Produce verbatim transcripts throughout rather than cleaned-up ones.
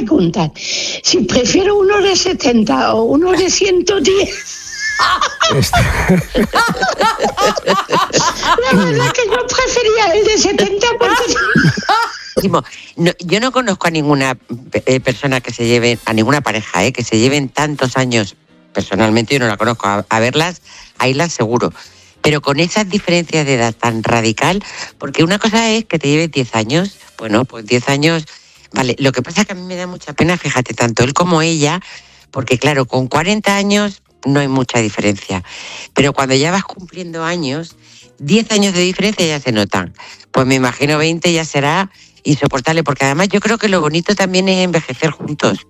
preguntan si prefiero uno de setenta o uno de ciento diez. La verdad que yo prefería el de setenta porque... No, yo no conozco a ninguna eh, persona que se lleve, a ninguna pareja, eh, que se lleven tantos años, personalmente yo no la conozco, a, a verlas, a irlas seguro, pero con esas diferencias de edad tan radical, porque una cosa es que te lleves diez años, bueno, pues diez años, vale, lo que pasa es que a mí me da mucha pena, fíjate, tanto él como ella, porque claro, con cuarenta años no hay mucha diferencia, pero cuando ya vas cumpliendo años, diez años de diferencia ya se notan, pues me imagino veinte ya será insoportable, porque además yo creo que lo bonito también es envejecer juntos,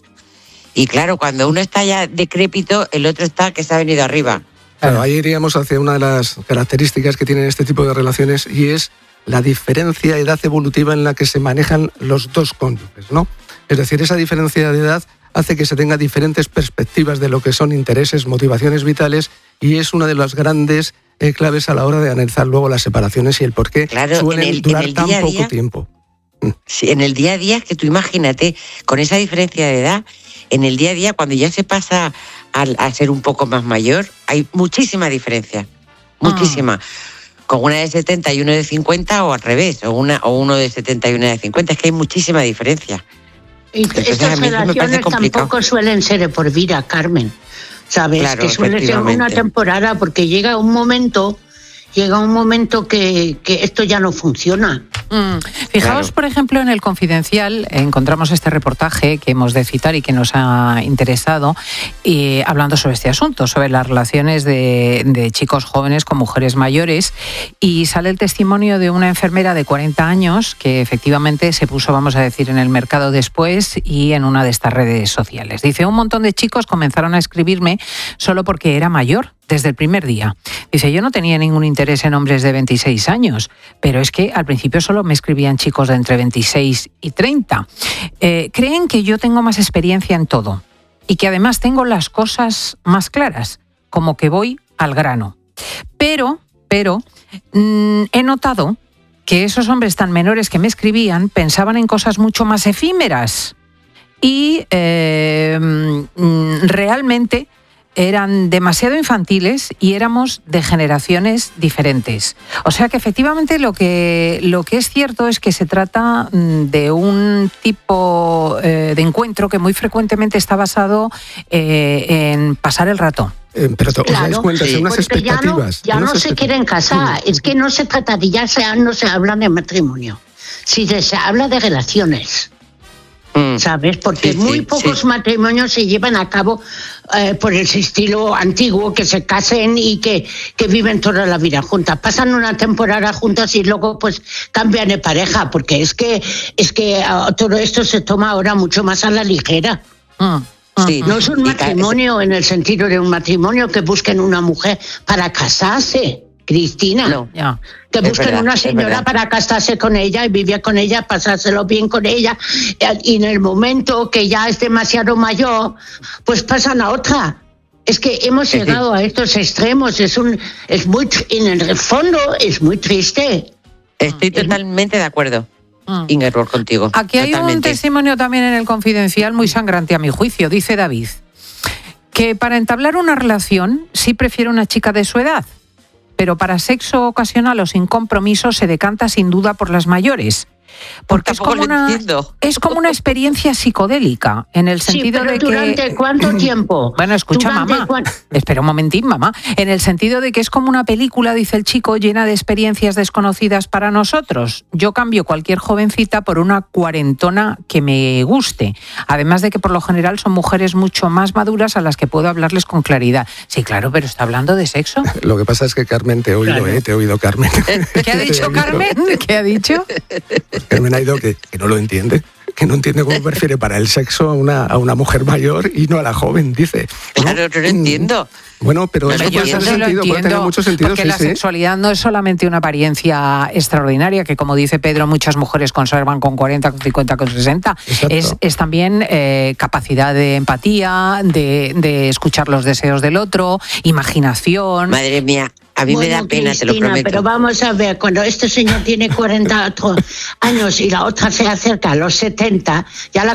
y claro, cuando uno está ya decrépito, el otro está que se ha venido arriba. Claro, ahí iríamos hacia una de las características que tienen este tipo de relaciones, y es la diferencia de edad evolutiva en la que se manejan los dos cónyuges, ¿no? Es decir, esa diferencia de edad hace que se tenga diferentes perspectivas de lo que son intereses, motivaciones vitales, y es una de las grandes eh, claves a la hora de analizar luego las separaciones y el por qué claro, suelen en el, durar en el tan día poco día, tiempo. Sí, en el día a día, que tú imagínate, con esa diferencia de edad, en el día a día, cuando ya se pasa a, a ser un poco más mayor, hay muchísima diferencia, muchísima. Ah. Con una de setenta y uno de cincuenta o al revés, o, una, o uno de setenta y uno de cincuenta, es que hay muchísima diferencia. Y estas relaciones tampoco suelen ser de por vida, Carmen, ¿sabes? Claro, que suele ser una temporada, porque llega un momento, llega un momento que, que esto ya no funciona. Mm. Fijaos, claro. Por ejemplo, en El Confidencial encontramos este reportaje que hemos de citar y que nos ha interesado, eh, hablando sobre este asunto, sobre las relaciones de, de chicos jóvenes con mujeres mayores, y sale el testimonio de una enfermera de cuarenta años que efectivamente se puso, vamos a decir, en el mercado después y en una de estas redes sociales. Dice, un montón de chicos comenzaron a escribirme solo porque era mayor, desde el primer día. Dice, yo no tenía ningún interés en hombres de veintiséis años, pero es que al principio solo me escribían chicos de entre veintiséis y treinta. Eh, creen que yo tengo más experiencia en todo y que además tengo las cosas más claras, como que voy al grano. Pero, pero, mmm, he notado que esos hombres tan menores que me escribían pensaban en cosas mucho más efímeras y eh, mmm, realmente eran demasiado infantiles y éramos de generaciones diferentes. O sea que efectivamente lo que, lo que es cierto es que se trata de un tipo eh, de encuentro que muy frecuentemente está basado eh, en pasar el rato. Eh, pero os claro, dais cuenta, sí, son unas expectativas. Ya no, ya no se quieren casar, sí. Es que no se trata de, ya se, no se habla de matrimonio, si se habla de relaciones. ¿Sabes? Porque sí, muy sí, pocos sí. matrimonios se llevan a cabo eh, por ese estilo antiguo, que se casen y que, que viven toda la vida juntas. Pasan una temporada juntas y luego pues cambian de pareja, porque es que es que uh, todo esto se toma ahora mucho más a la ligera. Mm. Sí. No es un matrimonio en el sentido de un matrimonio que busquen una mujer para casarse. Cristina, no, yeah. que busquen verdad, una señora para casarse con ella y vivir con ella, pasárselo bien con ella, y en el momento que ya es demasiado mayor, pues pasan a otra. Es que hemos sí, llegado sí. a estos extremos, es un, es muy, en el fondo es muy triste. Estoy totalmente de acuerdo, mm. Ingeborg, contigo. Aquí hay totalmente. Un testimonio también en El Confidencial muy sangrante a mi juicio, dice David, que para entablar una relación sí prefiere una chica de su edad, pero para sexo ocasional o sin compromiso se decanta sin duda por las mayores. Porque es como, una, es como una experiencia psicodélica, en el sentido sí, pero de ¿durante que... ¿durante cuánto tiempo? Bueno, escucha, mamá, cuan... espera un momentín, mamá. En el sentido de que es como una película, dice el chico, llena de experiencias desconocidas para nosotros. Yo cambio cualquier jovencita por una cuarentona que me guste. Además de que por lo general son mujeres mucho más maduras a las que puedo hablarles con claridad. Sí, claro, pero ¿está hablando de sexo? Lo que pasa es que, Carmen, te he oído, claro. ¿eh? Te he oído, Carmen. ¿Qué ha dicho Carmen? ¿Qué ha dicho? Carmen ha ido que, que no lo entiende, que no entiende cómo prefiere para el sexo a una, a una mujer mayor y no a la joven, dice. Claro, no lo entiendo. Bueno, pero no, eso puede yo tener sentido, puede tener mucho sentido. Porque sí, la sí. sexualidad no es solamente una apariencia extraordinaria, que como dice Pedro, muchas mujeres conservan con cuarenta, con cincuenta, con sesenta. Es, es también eh, capacidad de empatía, de, de escuchar los deseos del otro, imaginación. Madre mía. A mí bueno, me da pena, Cristina, te lo prometo. Pero vamos a ver, cuando este señor tiene cuarenta años y la otra se acerca a los setenta, ya la